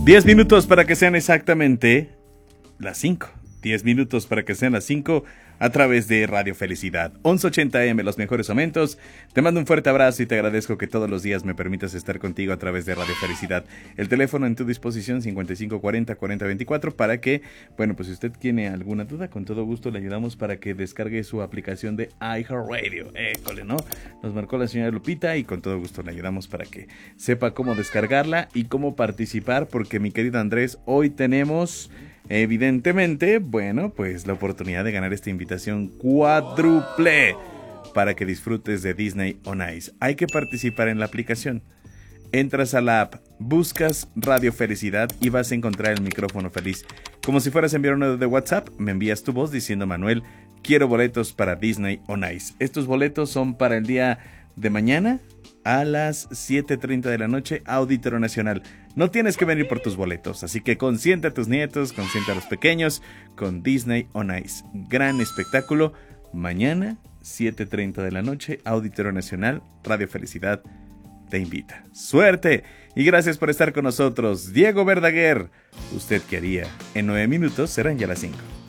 10 minutos para que sean exactamente las 5. 10 minutos para que sean las 5 a través de Radio Felicidad. 1180 AM, los mejores momentos. Te mando un fuerte abrazo y te agradezco que todos los días me permitas estar contigo a través de Radio Felicidad. El teléfono en tu disposición 5540-4024 para que, bueno, pues si usted tiene alguna duda, con todo gusto le ayudamos para que descargue su aplicación de iHeartRadio. École, ¿no? Nos marcó la señora Lupita y con todo gusto le ayudamos para que sepa cómo descargarla y cómo participar, porque mi querido Andrés, hoy tenemos... evidentemente, bueno, pues la oportunidad de ganar esta invitación cuádruple para que disfrutes de Disney on Ice. Hay que participar en la aplicación. Entras a la app, buscas Radio Felicidad y vas a encontrar el micrófono feliz. Como si fueras a enviar uno de WhatsApp, me envías tu voz diciendo: Manuel, quiero boletos para Disney on Ice. Estos boletos son para el día de mañana a las 7:30 de la noche, Auditorio Nacional. No tienes que venir por tus boletos, así que consiente a tus nietos, consiente a los pequeños con Disney on Ice. Gran espectáculo, mañana 7:30 de la noche, Auditorio Nacional, Radio Felicidad te invita. ¡Suerte! Y gracias por estar con nosotros. Diego Verdaguer, ¿usted qué haría? En 9 minutos serán ya las 5.